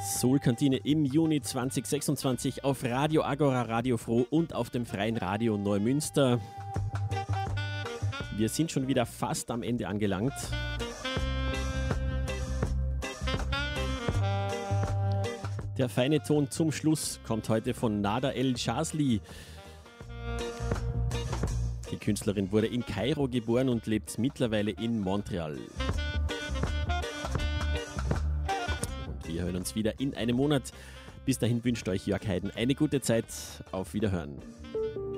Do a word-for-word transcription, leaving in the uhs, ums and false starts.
Soul-Kantine im Juni zweitausendsechsundzwanzig auf Radio Agora, Radio Froh und auf dem Freien Radio Neumünster. Wir sind schon wieder fast am Ende angelangt. Der feine Ton zum Schluss kommt heute von Nada El Shazly. Die Künstlerin wurde in Kairo geboren und lebt mittlerweile in Montreal. Und wir hören uns wieder in einem Monat. Bis dahin wünscht euch Jörg Heiden eine gute Zeit. Auf Wiederhören.